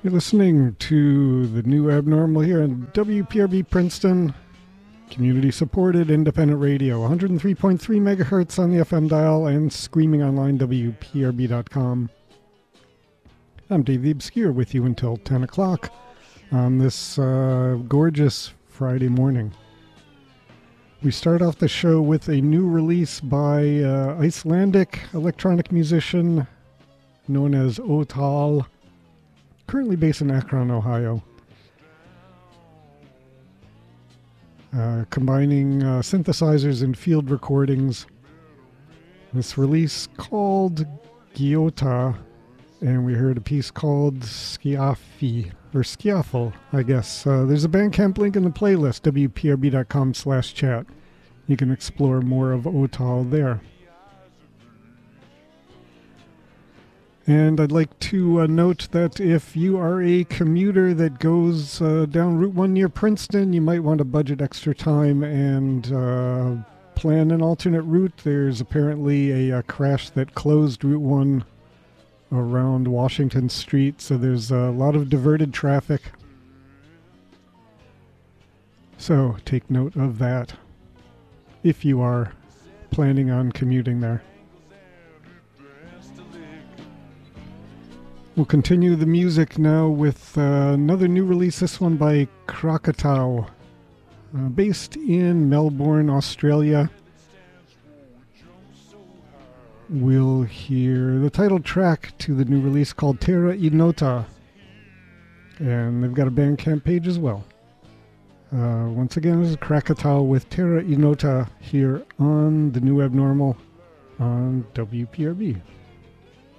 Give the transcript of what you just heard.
You're listening to the New Abnormal here on WPRB Princeton, community-supported independent radio, 103.3 megahertz on the FM dial and screaming online, WPRB.com. I'm Dave the Obscure with you until 10 o'clock on this gorgeous Friday morning. We start off the show with a new release by Icelandic electronic musician known as Otal, currently based in Akron, Ohio. Combining synthesizers and field recordings. This release called Giota, and we heard a piece called Skiafi, or Skiafel, I guess. There's a Bandcamp link in the playlist, wprb.com/chat. You can explore more of Otal there. And I'd like to note that if you are a commuter that goes down Route 1 near Princeton, you might want to budget extra time and plan an alternate route. There's apparently a crash that closed Route 1 around Washington Street, so there's a lot of diverted traffic. So take note of that if you are planning on commuting there. We'll continue the music now with another new release, this one by Krakatau, based in Melbourne, Australia. We'll hear the title track to the new release called Terra Inota, and they've got a Bandcamp page as well. Once again, this is Krakatau with Terra Inota here on The New Abnormal on WPRB.